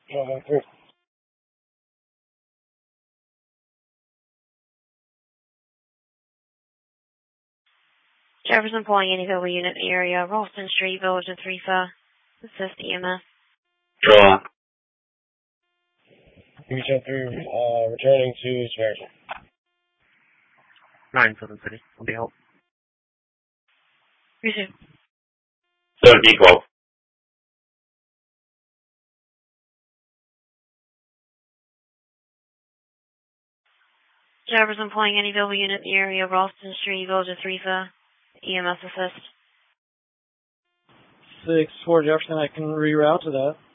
3. Jefferson pulling any available unit in the area. Ralston Street, Village of 3-5. Assist EMS. Draw. Division 3, returning to Sparrow. 9 Southern City. Will be help. Resume. 7B12. Jefferson pulling any available unit in the area. Ralston Street, Village of 3-5. EMS assist. 6-4 Jefferson, I can reroute to that.